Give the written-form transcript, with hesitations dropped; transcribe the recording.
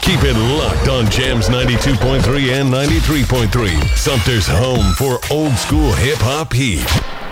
Keep it locked on Jams 92.3 and 93.3. Sumter's home for old school hip hop heat.